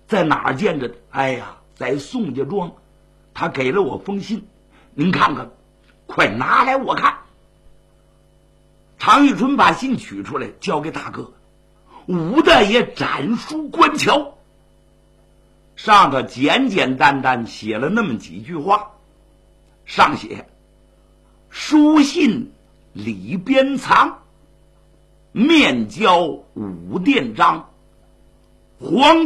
在哪儿见着的？哎呀，在宋家庄，他给了我封信，您看看，快拿来我看。常遇春把信取出来，交给大哥。武大爷展书观瞧，上头简简单单写了那么几句话，上写：书信里边藏，面交武殿章，皇